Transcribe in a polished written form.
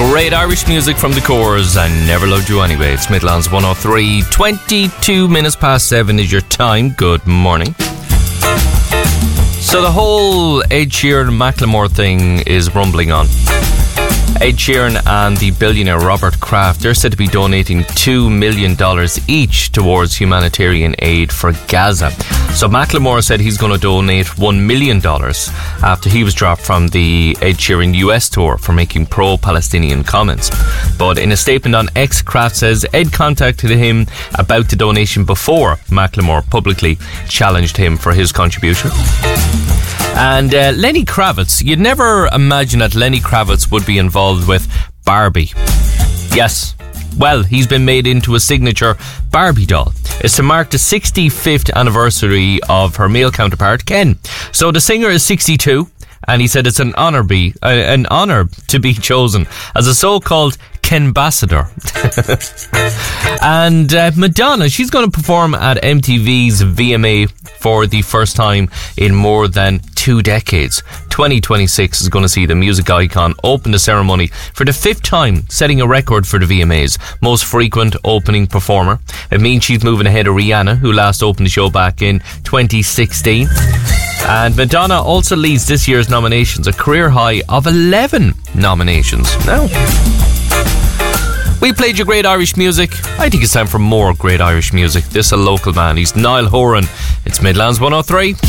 Great Irish music from the Corrs. I never loved you anyway. It's Midlands 103. 22 minutes past 7 is your time. Good morning. So the whole Ed Sheeran Macklemore thing is rumbling on. Ed Sheeran and the billionaire Robert Kraft, they're said to be donating $2 million each towards humanitarian aid for Gaza. So Macklemore said he's going to donate $1 million after he was dropped from the Ed Sheeran US tour for making pro-Palestinian comments. But in a statement on X, Kraft says Ed contacted him about the donation before Macklemore publicly challenged him for his contribution. And Lenny Kravitz, you'd never imagine that Lenny Kravitz would be involved with Barbie. Yes, well, he's been made into a signature Barbie doll. It's to mark the 65th anniversary of her male counterpart, Ken. So the singer is 62, and he said it's an honour to be chosen as a so-called Kenbassador. And Madonna, she's going to perform at MTV's VMA for the first time in more than 2 decades. 2026 is going to see the music icon open the ceremony for the 5th time, setting a record for the VMA's most frequent opening performer. It means she's moving ahead of Rihanna, who last opened the show back in 2016. And Madonna also leads this year's nominations, a career high of 11 nominations. Now, we played your great Irish music. I think it's time for more great Irish music. This is a local man. He's Niall Horan. It's Midlands 103.